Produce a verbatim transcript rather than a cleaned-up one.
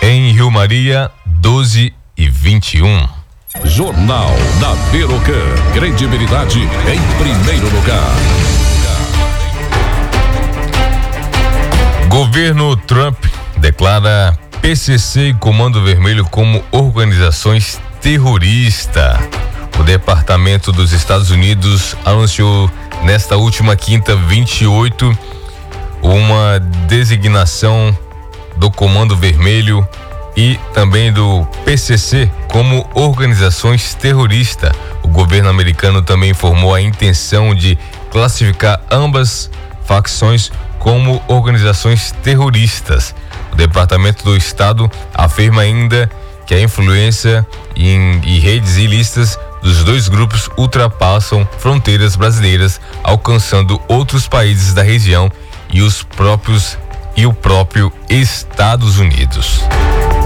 Em Rio Maria, doze e vinte e um. Jornal da Berocan. Credibilidade em primeiro lugar. Governo Trump declara P C C e Comando Vermelho como organizações terroristas. O Departamento dos Estados Unidos anunciou nesta última quinta, vinte e oito, uma designação do Comando Vermelho e também do P C C como organizações terroristas. O governo americano também informou a intenção de classificar ambas facções como organizações terroristas. O Departamento do Estado afirma ainda que a influência em, em redes ilícitas dos dois grupos ultrapassam fronteiras brasileiras, alcançando outros países da região e os próprios e o próprio Estados Unidos.